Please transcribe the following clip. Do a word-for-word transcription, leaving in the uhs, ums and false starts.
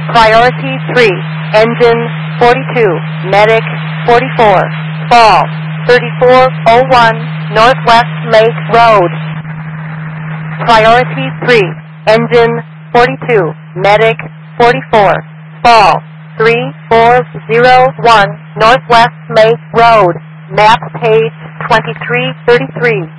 Priority three, engine forty-two, medic forty-four, fall thirty-four oh one Northwest Lake Road. Priority three, engine forty-two, medic forty-four, fall three four oh one Northwest Lake Road. Map page twenty-three thirty-three.